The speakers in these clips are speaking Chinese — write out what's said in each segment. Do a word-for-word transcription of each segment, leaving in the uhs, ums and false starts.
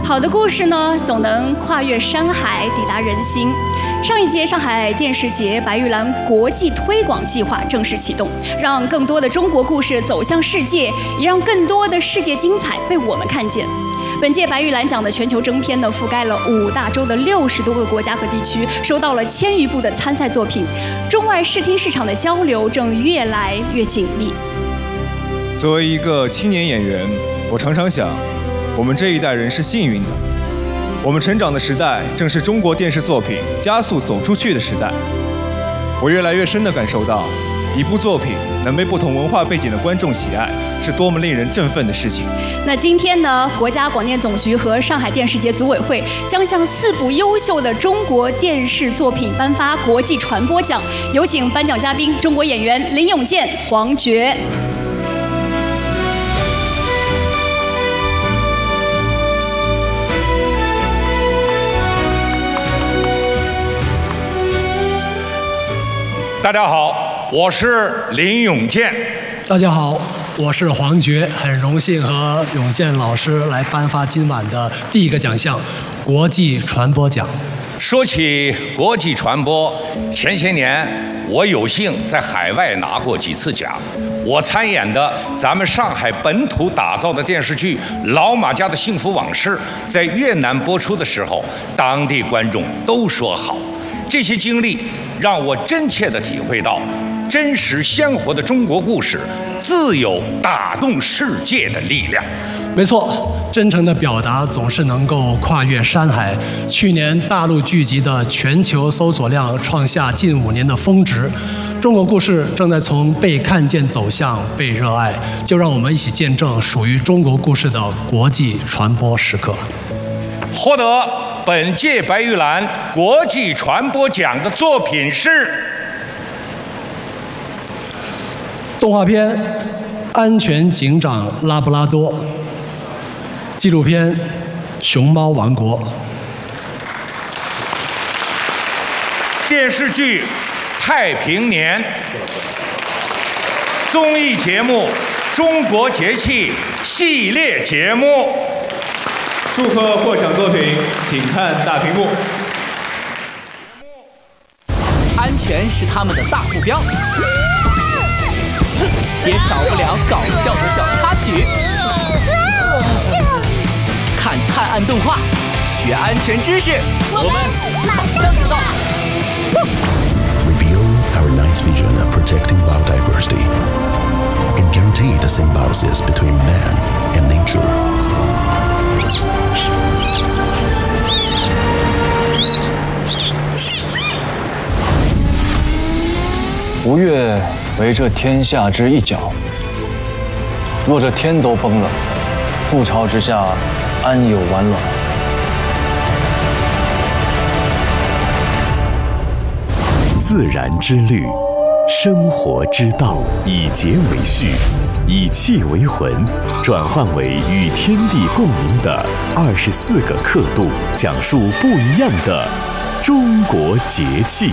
好的故事呢，总能跨越山海，抵达人心。上一届上海电视节白玉兰国际推广计划正式启动，让更多的中国故事走向世界，也让更多的世界精彩被我们看见。本届白玉兰奖的全球征片呢，覆盖了五大洲的六十多个国家和地区，收到了千余部的参赛作品。中外视听市场的交流正越来越紧密。 作为一个青年演员，我常常想，我们这一代人是幸运的。我们成长的时代，正是中国电视作品加速走出去的时代。我越来越深地感受到，一部作品能被不同文化背景的观众喜爱，是多么令人振奋的事情。 那今天呢，国家广电总局和上海电视节组委会将向四部优秀的中国电视作品颁发国际传播奖。有请颁奖嘉宾中国演员林永健、黄觉。 大家好，我是林永健。 大家好，我是黄觉，很荣幸和永健老师来颁发今晚的第一个奖项——国际传播奖。 说起国际传播，前些年我有幸在海外拿过几次奖。我参演的咱们上海本土打造的电视剧《老马家的幸福往事》在越南播出的时候，当地观众都说好。这些经历让我真切地体会到，真实鲜活的中国故事自有打动世界的力量。 没错，真诚的表达总是能够跨越山海。去年大陆剧集的全球搜索量创下近五年的峰值，中国故事正在从被看见走向被热爱。就让我们一起见证属于中国故事的国际传播时刻。 获得本届白玉兰国际传播奖的作品是动画片《安全警长拉布拉多》，纪录片《熊猫王国》， 电视剧《太平年》，综艺节目《中国节气》系列节目。 祝贺获奖作品，请看大屏幕。 安全是他们的大目标，也少不了搞笑的小插曲。看探案动画，学安全知识，我们马上就到。 Reveal our nice vision of protecting biodiversity and guarantee the symbiosis between man and nature. 吴越为这天下之一角，若这天都崩了，覆巢之下安有完卵？ 自然之律，生活之道，以节为序，以气为魂，转换为与天地共鸣的二十四个刻度，讲述不一样的中国节气。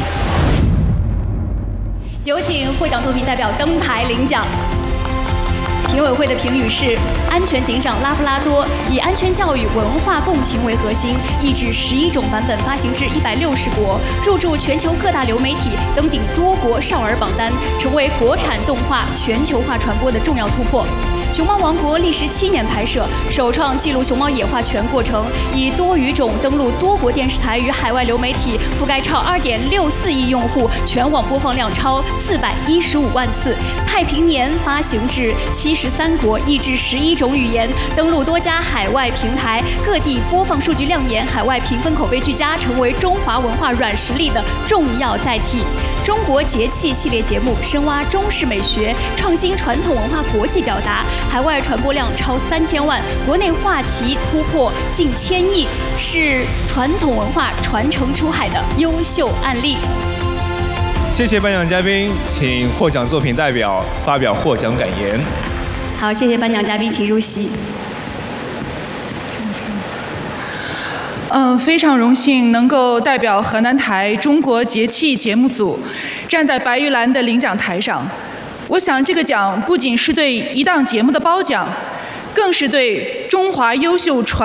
有请获奖作品代表登台领奖。评委会的评语是：安全警长拉布拉多以安全教育、文化共情为核心，译制十一种版本，发行至一百六十国，入驻全球各大流媒体，登顶多国少儿榜单，成为国产动画全球化传播的重要突破。熊猫王国历时七年拍摄，首创记录熊猫野化全过程，以多语种登陆多国电视台与海外流媒体，覆盖超二点六四亿用户，全网播放量超四百一十五万次。太平年发行至七十三国，译制十一种语言，登陆多家海外平台，各地播放数据亮眼，海外评分口碑俱佳，成为中华文化软实力的重要载体。中国节气系列节目深挖中式美学，创新传统文化国际表达，海外传播量超三千万，国内话题突破近千亿，是传统文化传承出海的优秀案例。 谢谢颁奖嘉宾，请获奖作品代表发表获奖感言。 好，谢谢颁奖嘉宾，请入席。 嗯，非常荣幸能够代表河南台中国节气节目组站在白玉兰的领奖台上。我想这个奖不仅是对一档节目的褒奖，更是对中华优秀传